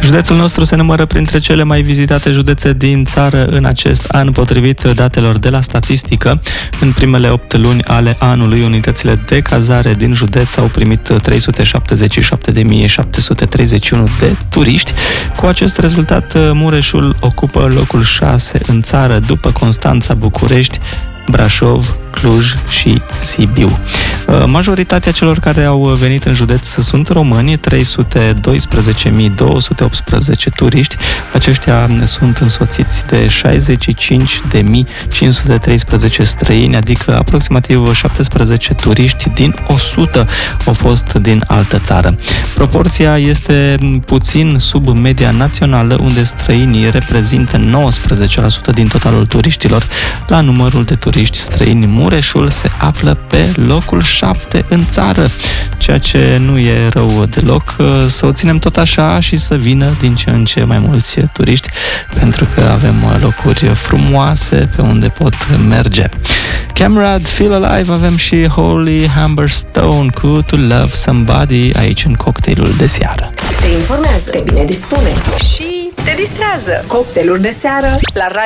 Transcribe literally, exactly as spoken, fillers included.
Județul nostru se numără printre cele mai vizitate județe din țară în acest an, potrivit datelor de la statistică. În primele opt luni ale anului, unitățile de cazare din județ au primit trei sute șaptezeci și șapte de mii șapte sute treizeci și unu de turiști. Cu acest rezultat, Mureșul ocupă locul șase în țară, după Constanța, București, Brașov, Cluj și Sibiu. Majoritatea celor care au venit în județ sunt români, trei sute doisprezece mii două sute optsprezece turiști. Aceștia sunt însoțiți de șaizeci și cinci de mii cinci sute treisprezece străini, adică aproximativ șaptesprezece turiști din o sută au fost din altă țară. Proporția este puțin sub media națională, unde străinii reprezintă nouăsprezece la sută din totalul turiștilor. La numărul de turiști străini, Mureșul se află pe locul șapte în țară, ceea ce nu e rău deloc. Să o ținem tot așa și să vină din ce în ce mai mulți turiști, pentru că avem locuri frumoase pe unde pot merge. Camrad, Feel Alive, avem și Holy Humberstone cu To Love Somebody aici în cocktailul de seară. Te informează, te bine dispune și te distrează. Cocktailul de seară la